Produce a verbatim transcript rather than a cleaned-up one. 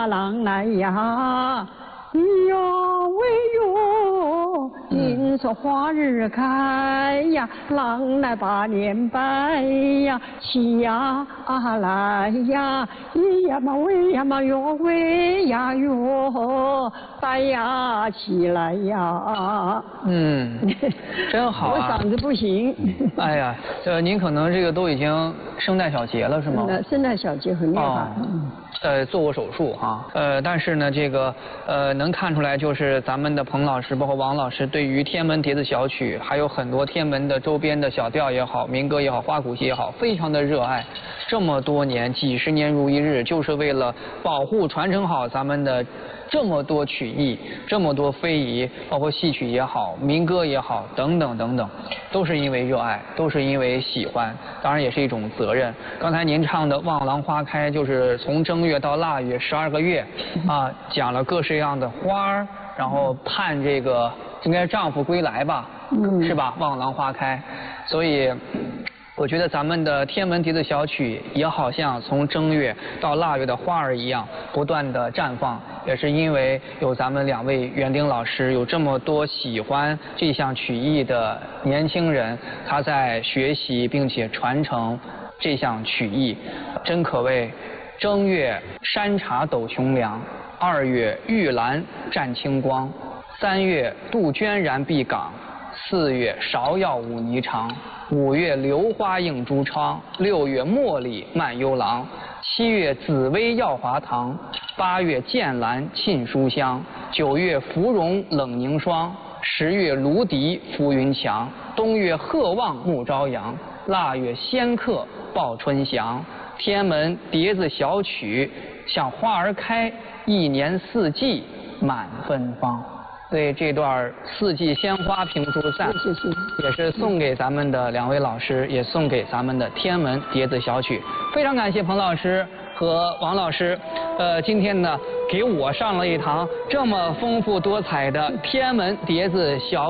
呀，郎来呀，哟喂哟，您说花儿开呀，郎来把年拜呀，起呀来呀，咿呀嘛喂呀嘛哟喂呀哟，拜呀起来呀。 嗯，真好啊！ 我嗓子不行。 哎呀，这您可能这个都已经声带小结了是吗？ 声带小结很厉害。哦呃，做过手术哈，呃，但是呢，这个呃，能看出来就是咱们的彭老师，包括王老师，对于天门蝶子小曲，还有很多天门的周边的小调也好，民歌也好，花鼓戏也好，非常的热爱。这么多年，几十年如一日，就是为了保护、传承好咱们的这么多曲艺，这么多非遗，包括戏曲也好，民歌也好，等等等等，都是因为热爱，都是因为喜欢，当然也是一种责任。刚才您唱的《望郎花开》，就是从正月到腊月十二个月，啊，讲了各式各样的花儿，然后盼这个应该是丈夫归来吧，嗯、是吧？望郎花开，所以。我觉得咱们的天门蝶子小曲也好像从正月到腊月的花儿一样，不断的绽放，也是因为有咱们两位园丁老师，有这么多喜欢这项曲艺的年轻人，他在学习并且传承这项曲艺，真可谓正月山茶斗琼梁，二月玉兰占清光，三月杜鹃然碧岗，四月芍药舞霓裳，五月榴花映珠窗，六月茉莉漫幽廊，七月紫薇耀华堂，八月剑兰沁书香，九月芙蓉冷凝霜，十月芦笛浮云墙，冬月鹤望暮朝阳，腊月仙客报春祥。天门蝶子小曲像花儿开，一年四季满芬芳。所以这段四季鲜花评书散， 谢谢， 也是送给咱们的两位老师，也送给咱们的天门蝶子小曲。非常感谢彭老师和王老师，呃，今天呢给我上了一堂这么丰富多彩的天门蝶子小